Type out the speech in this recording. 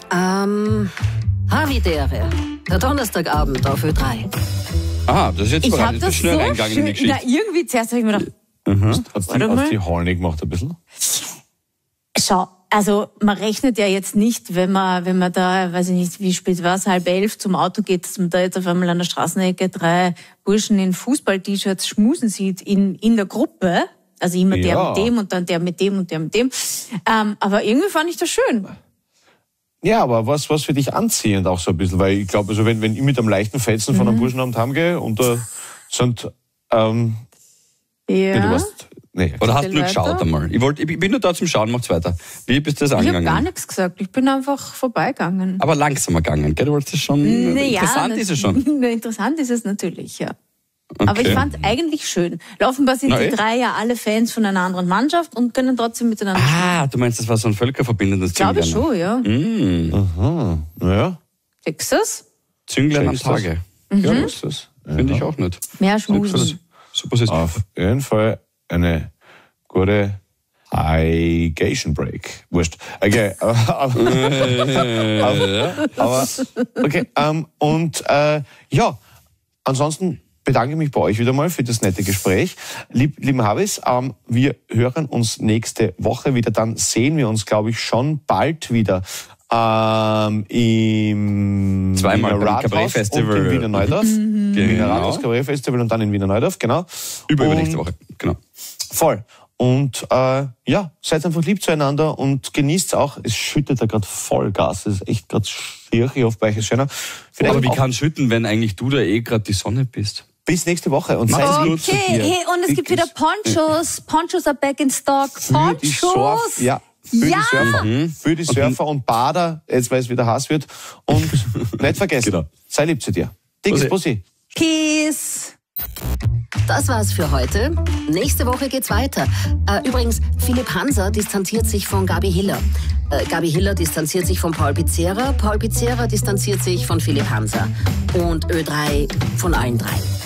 Havidere. Der Donnerstagabend auf Ö3. Aha, das ist jetzt relativ schnell reingegangen in die Geschichte. Na, irgendwie zuerst habe ich mir gedacht, Hast die Hall nicht gemacht ein bisschen? schau, also man rechnet ja jetzt nicht, wenn man da, weiß ich nicht, wie spät war es, 10:30 zum Auto geht, dass man da jetzt auf einmal an der Straßenecke 3 Burschen in Fußball-T-Shirts schmusen sieht in der Gruppe. Also immer der mit dem und dann der mit dem und der mit dem. Aber irgendwie fand ich das schön. Ja, aber was für dich anziehend auch so ein bisschen, weil ich glaube, also wenn ich mit einem leichten Fetzen von einem Burschenabend heimgehe und da sind, du warst, nee. Oder hast du nur geschaut einmal? Ich bin nur da zum Schauen, macht's weiter. Wie bist du das angegangen? Ich habe gar nichts gesagt, ich bin einfach vorbeigegangen. Aber langsamer gegangen, gell? Du wolltest das schon, interessant ist es schon. Interessant ist es natürlich, ja. Okay. Aber ich fand es eigentlich schön. Offenbar sind die 3 ja alle Fans von einer anderen Mannschaft und können trotzdem miteinander spielen. Ah, du meinst, das war so ein völkerverbindendes Zünglein? Ich glaube schon, ja. Aha, naja. Texas? Zünglein am Tage. Ja, das ist das. Finde ich auch nicht. Mehr Schmusen. Super System. Auf jeden Fall eine gute Higation Break. Wurscht. Okay. Aber okay. Ja, ansonsten bedanke ich mich bei euch wieder mal für das nette Gespräch. Lieben Habis, wir hören uns nächste Woche wieder. Dann sehen wir uns, glaube ich, schon bald wieder im Zweimal Wiener beim Cabaret Festival und in Wiener Neudorf. Genau. Rathaus Cabaret Festival und dann in Wiener Neudorf, genau. Übernächste Woche, genau. Voll. Und seid einfach lieb zueinander und genießt auch. Es schüttet da gerade Vollgas. Es ist echt gerade schier. Ich hoffe, bei euch ist schöner. Aber wie kann schütten, wenn eigentlich du da gerade die Sonne bist? Bis nächste Woche. Und seid gut zu dir. Hey, und es gibt wieder Ponchos. Ponchos are back in stock. Für die Ponchos! die Surfer. Für die Surfer und Bader, jetzt weil es wieder heiß wird. Und nicht vergessen, Genau. sei lieb zu dir. Dickes Bussi. Kiss! Das war's für heute. Nächste Woche geht's weiter. Übrigens, Philipp Hanser distanziert sich von Gabi Hiller. Gabi Hiller distanziert sich von Paul Pizzera. Paul Pizzera distanziert sich von Philipp Hanser. Und Ö3 von allen 3.